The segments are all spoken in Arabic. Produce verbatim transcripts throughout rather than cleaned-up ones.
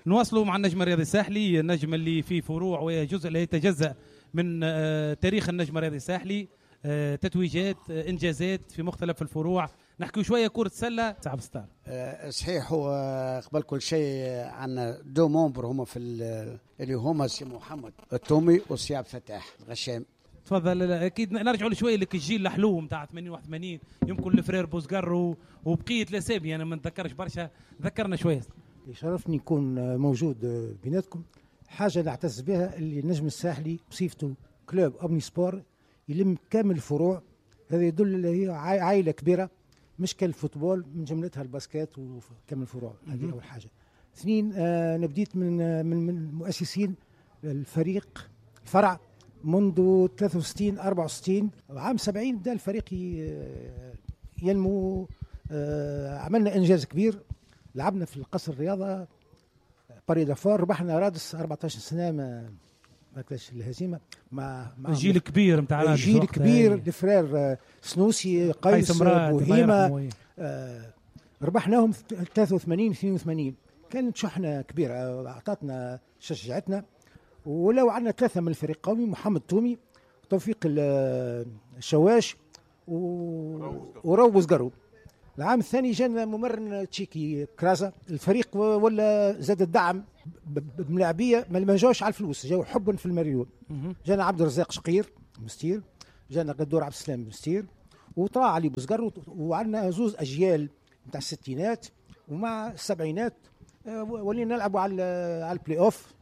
نواصلوا مع النجم الرياضي الساحلي، النجم اللي فيه فروع وجزء لا يتجزأ من تاريخ النجم الرياضي الساحلي، تتويجات، انجازات في مختلف الفروع. نحكي شويه كره سله صعب ستار. صحيح، هو قبل كل شيء عندنا دو مومبر هما في اللي هما سي محمد التومي وسي عبد الفتاح الغشام. تفضل. اكيد نرجعوا لشويه لك الجيل الحلو نتاع ثمانين واحد وثمانين، يمكن الفرير بوزقر وبقيه الاسامي انا ما نتذكرش برشا، ذكرنا شويه. يشرفني نكون موجود بيناتكم. حاجه نعتز بها اللي النجم الساحلي بصفته كلوب اومني سبور يلم كامل الفروع. هذا يدل اللي هي عائله كبيره مش كالفوتبول، من جملتها الباسكت وكامل الفروع. هذه اول حاجه. اثنين، آه نبديت من آه من من مؤسسين الفريق الفرع منذ ثلاثة وستين أربعة وستين. عام سبعين بدا الفريق ينمو. آه عملنا انجاز كبير، لعبنا في القصر الرياضه باري دافور، ربحنا رادس أربعة عشر سنه ما ما كانش الهزيمه مع مع جيل كبير نتاع رادس، جيل كبير الفرير سنوسي قيس بوهيمه. آه ربحناهم ثلاثة وثمانين اثنين وثمانين. كانت شحنه كبيره اعطتنا شجعتنا. ولو عندنا ثلاثه من الفريق القومي، محمد تومي، توفيق الشواش وروز قرو. العام الثاني جانا ممرن تشيكي كرازا. الفريق ولا زاد الدعم بملاعبيه ما جاوش على الفلوس، جاوا حبا في المليون. جانا عبد الرزاق شقير مستير، جانا قدور عبد السلام مستير، وطلع علي بوزقر. وعندنا زوز اجيال نتاع الستينات ومع السبعينات ولينا نلعبوا على على البلاي اوف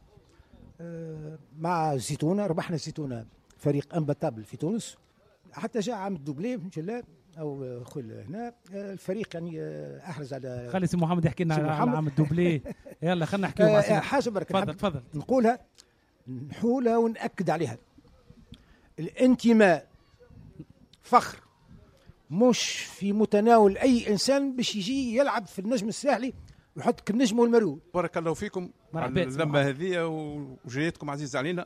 مع الزيتونه. ربحنا الزيتونه فريق امباتابل في تونس. حتى جاء عام الدوبلي ان شاء الله او خل هنا الفريق يعني احرز على. خلي سي محمد يحكي لنا على عام الدوبلي. يلا خلينا نحكيو مع سي حاجه برك. تفضل تفضل. نقولها نحولها ونأكد عليها. الانتماء فخر مش في متناول اي انسان باش يجي يلعب في النجم الساحلي ويحط كالنجم والمرود. بارك الله فيكم على اللمه هذه وجيتكم عزيز علينا.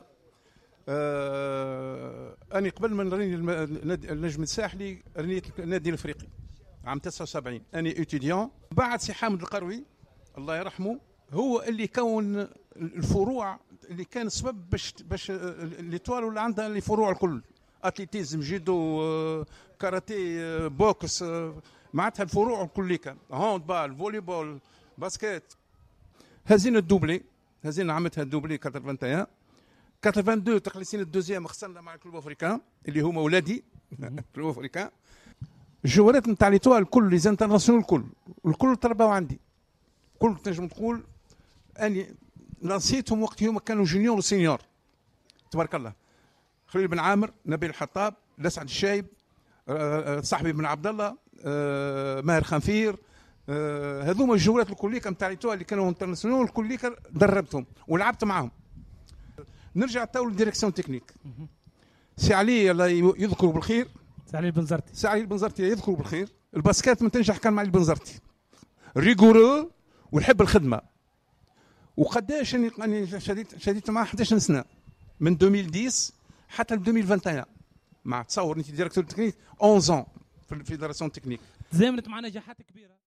آه أنا قبل ما نريني النجم الساحلي رنيت النادي الافريقي عام تسعة وسبعين. أنا إتيديون. بعد سي حامد القروي الله يرحمه هو اللي كون الفروع اللي كان سبب باش باش ليتوال اللي عندها الفروع الكل، اتليتيزم، جيدو، كاراتيه، بوكس، معناتها الفروع الكل كان هاند بال، فولي بول، باسكيت. هزينا الدوبلي، هزينا عملتها الدوبلي واحد وثمانين اثنين وثمانين تخلصين الدوزيام خسرنا مع الكلوب افريكان اللي هما ولادي الكلوب افريكان. الجوارات نتاع ليتوال الكل لي انترناسيونال الكل الكل ترباو عندي. كل تنجم تقول اني لانسيتهم وقت هما كانوا جونيور وسينيور تبارك الله. خليل بن عامر، نبيل الحطاب، لسعد الشايب، صاحبي بن عبد الله، ماهر خنفير، هذوما الجوارات الكليكا نتاع ليتوال اللي كانوا انترناسيونال الكليكا دربتهم ولعبت معاهم. نرجع تو للديريكسيون تكنيك. سي علي الله يذكره بالخير، سي علي البنزرتي، سي علي البنزرتي يذكره بالخير. الباسكات ما تنجح كان مع البنزرتي، ريغورو ويحب الخدمه. وقداش اني شديت شديت معاه أحد عشر سنه من ألفين وعشرة حتى ل ألفين وواحد مع تصور انت ديريكتور تكنيك أحد عشر في الفيدراسيون تكنيك. تزامنت مع نجاحات كبيره.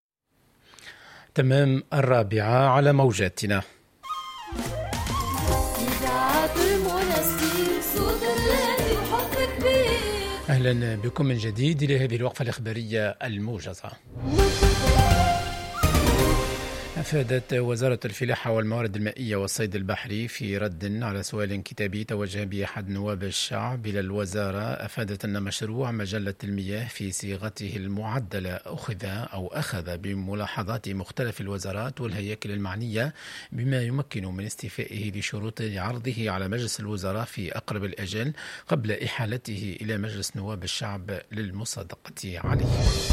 تمام الرابعه على موجاتنا. أهلا بكم من جديد إلى هذه الوقفة الإخبارية الموجزة. أفادت وزارة الفلاحة والموارد المائية والصيد البحري في رد على سؤال كتابي توجه به أحد نواب الشعب إلى الوزارة. أفادت أن مشروع مجلة المياه في صيغته المعدلة أخذ أو أخذ بملاحظات مختلف الوزارات والهياكل المعنية بما يمكن من استيفائه لشروط عرضه على مجلس الوزراء في أقرب الأجل قبل إحالته إلى مجلس نواب الشعب للمصادقة عليه.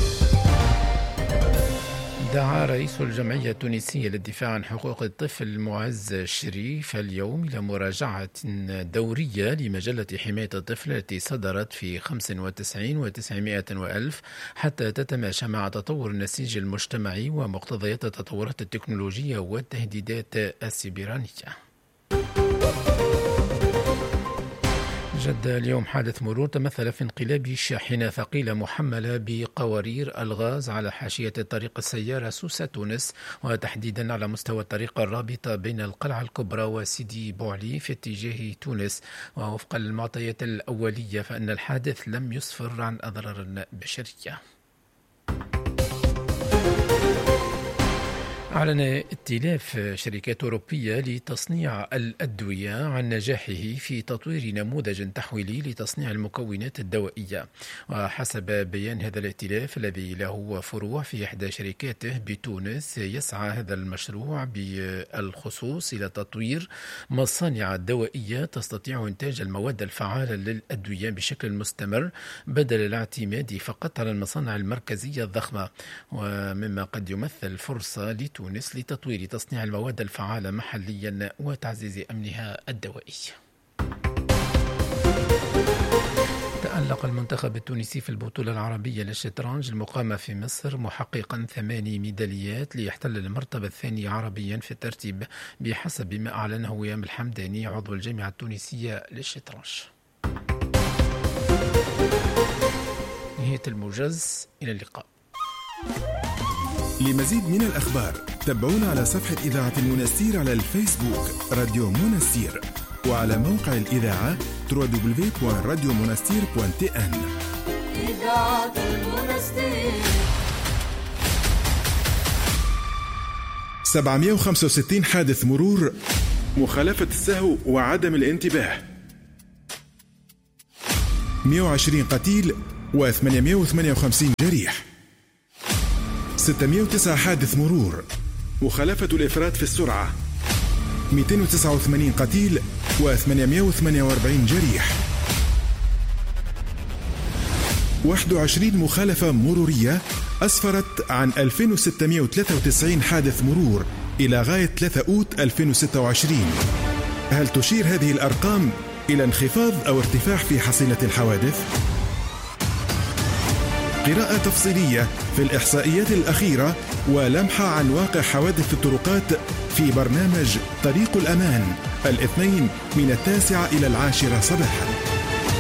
دعا رئيس الجمعية التونسية للدفاع عن حقوق الطفل معز شريف اليوم إلى مراجعة دورية لمجلة حماية الطفل التي صدرت في خمسة وتسعين وتسعمائة وألف حتى تتماشى مع تطور النسيج المجتمعي ومقتضيات التطورات التكنولوجية والتهديدات السيبرانية. جدة اليوم حادث مرور تمثل في انقلاب شاحنة ثقيلة محملة بقوارير الغاز على حاشية الطريق السيارة سوسة تونس، وتحديدا على مستوى الطريق الرابطة بين القلعة الكبرى وسيدي بوعلي في اتجاه تونس. ووفقا للمعطيات الأولية فإن الحادث لم يسفر عن أضرار بشرية. أعلن ائتلاف شركات أوروبية لتصنيع الأدوية عن نجاحه في تطوير نموذج تحويلي لتصنيع المكونات الدوائية. وحسب بيان هذا الائتلاف الذي له فروع في إحدى شركاته بتونس، يسعى هذا المشروع بالخصوص إلى تطوير مصانع دوائية تستطيع إنتاج المواد الفعالة للأدوية بشكل مستمر بدل الاعتماد فقط على المصانع المركزية الضخمة، ومما قد يمثل فرصة لتونس تونس لتطوير تصنيع المواد الفعالة محليا وتعزيز أمنها الدوائي. تألق المنتخب التونسي في البطولة العربية للشطرنج المقامة في مصر محققا ثماني ميداليات ليحتل المرتبة الثانية عربيا في الترتيب بحسب ما أعلنه ويام الحمداني عضو الجامعة التونسية للشطرنج. نهاية الموجز، إلى اللقاء. لمزيد من الأخبار تابعونا على صفحة إذاعة المنستير على الفيسبوك راديو منستير، وعلى موقع الإذاعة دبليو دبليو دبليو دوت راديو منستير دوت تي إن. إذاعة المنستير. سبعمائة وخمسة وستين حادث مرور، مخالفة السهو وعدم الانتباه، مئة وعشرين قتيل وثمانمائة وثمانية وخمسين جريح، ستمائة وتسعة حادث مرور، مخالفة الإفراط في السرعة، مئتين وتسعة وثمانين قتيل وثمانمائة وثمانية وأربعين جريح، واحد وعشرين مخالفة مرورية أسفرت عن ألفين وستمائة وثلاثة وتسعين حادث مرور إلى غاية ثلاثة أوت ألفين وستة وعشرين. هل تشير هذه الأرقام إلى انخفاض أو ارتفاع في حصيلة الحوادث؟ قراءة تفصيلية في الإحصائيات الأخيرة ولمحة عن واقع حوادث الطرقات في برنامج طريق الأمان الاثنين من التاسعة إلى العاشرة صباحا.